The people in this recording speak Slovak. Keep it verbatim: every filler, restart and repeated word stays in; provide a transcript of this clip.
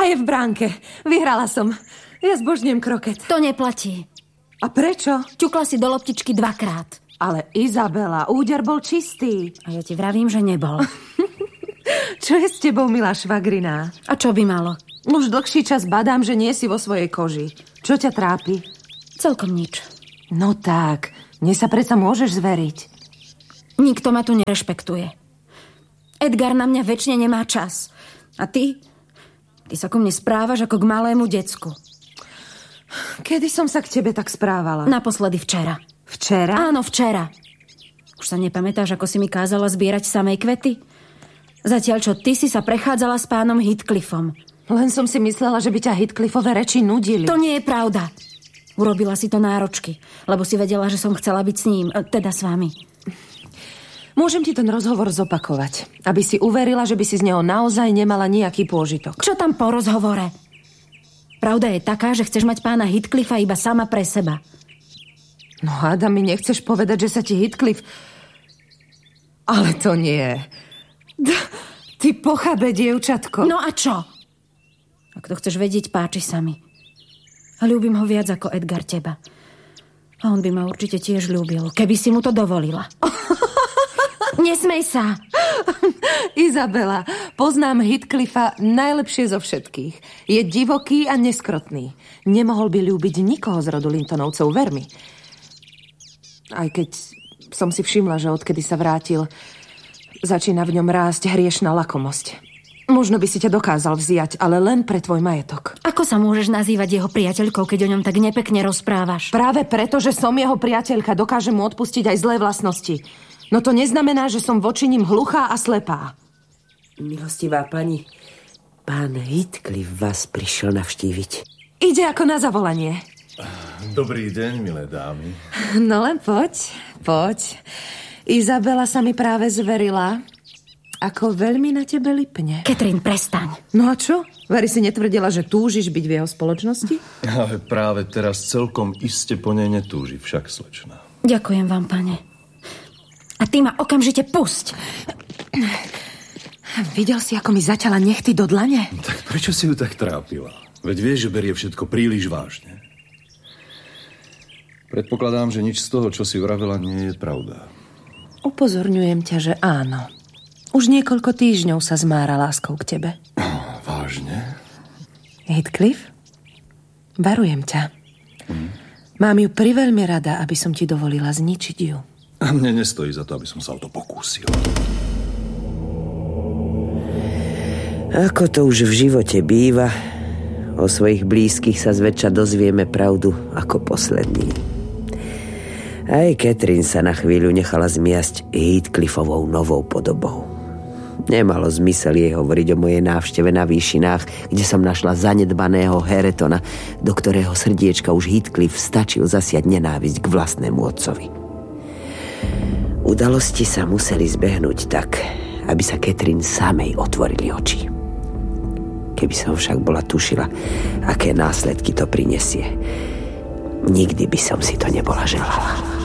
A je v bránke. Vyhrala som. Ja zbožňujem kroket. To neplatí. A prečo? Ťukla si do loptičky dvakrát. Ale Izabela, úder bol čistý. A ja ti vravím, že nebol. Čo je s tebou, milá švagriná? A čo by malo? Už dlhší čas badám, že nie si vo svojej koži. Čo ťa trápi? Celkom nič. No tak, mne sa predsa môžeš zveriť. Nikto ma tu nerešpektuje. Edgar na mňa večne nemá čas. A ty? Ty sa ku mne správaš ako k malému decku. Kedy som sa k tebe tak správala? Naposledy včera. Včera? Áno, včera. Už sa nepamätáš, ako si mi kázala zbierať samej kvety? Zatiaľ, čo ty si sa prechádzala s pánom Heathcliffom. Len som si myslela, že by ťa Heathcliffové reči nudili. To nie je pravda. Urobila si to náročky, lebo si vedela, že som chcela byť s ním, teda s vami. Môžem ti ten rozhovor zopakovať, aby si uverila, že by si z neho naozaj nemala nejaký pôžitok. Čo tam po rozhovore? Pravda je taká, že chceš mať pána Heathcliffa iba sama pre seba. No hádam, mi nechceš povedať, že sa ti Heathcliff... Ale to nie. Ty pochabé dievčatko. No a čo? Ak to chceš vedieť, páči sa mi. A ľúbim ho viac ako Edgar teba. A on by ma určite tiež ľúbil, keby si mu to dovolila. Nesmej sa. Izabela, poznám Heathcliffa najlepšie zo všetkých. Je divoký a neskrotný. Nemohol by ľúbiť nikoho z rodu Lintonovcov, ver mi. Aj keď som si všimla, že odkedy sa vrátil, začína v ňom rásť hriešna lakomosť. Možno by si ťa dokázal vziať, ale len pre tvoj majetok. Ako sa môžeš nazývať jeho priateľkou, keď o ňom tak nepekne rozprávaš? Práve preto, že som jeho priateľka, dokážem mu odpustiť aj zlé vlastnosti. No to neznamená, že som voči ním hluchá a slepá. Milostivá pani, pán Heathcliff vás prišiel navštíviť. Ide ako na zavolanie. Dobrý deň, milé dámy. No len poď, poď. Izabela sa mi práve zverila, ako veľmi na tebe lipne. Catherine, prestaň. No a čo? Veri si netvrdila, že túžiš byť v jeho spoločnosti? Ale práve teraz celkom iste po nej netúži však, slečna. Ďakujem vám, pane. A ty ma okamžite pusť. Videl si, ako mi zaťala nechty do dlane? Tak prečo si ju tak trápila? Veď vieš, že berie všetko príliš vážne. Predpokladám, že nič z toho, čo si vravela, nie je pravda. Upozorňujem ťa, že áno. Už niekoľko týždňov sa zmára láskou k tebe. Vážne? Heathcliff? Varujem ťa. Hm? Mám ju priveľmi rada, aby som ti dovolila zničiť ju. A mne nestojí za to, aby som sa o to pokúsil. Ako to už v živote býva, o svojich blízkych sa zväčša dozvieme pravdu ako poslední. Aj Catherine sa na chvíľu nechala zmiasť Heathcliffovou novou podobou. Nemalo zmysel jej hovoriť o mojej návšteve na výšinách, kde som našla zanedbaného Haretona, do ktorého srdiečka už Heathcliff stačil zasiať nenávisť k vlastnému otcovi. Udalosti sa museli zbehnúť tak, aby sa Catherine samej otvorili oči. Keby som však bola tušila, aké následky to prinesie, nikdy by som si to nebola želala.